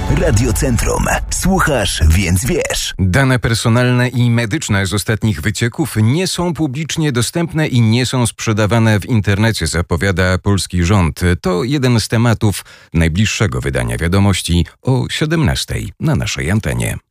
Radiocentrum. Słuchasz, więc wiesz. Dane personalne i medyczne z ostatnich wycieków nie są publicznie dostępne i nie są sprzedawane w internecie, zapowiada polski rząd. To jeden z tematów najbliższego wydania Wiadomości o 17:00 na naszej antenie.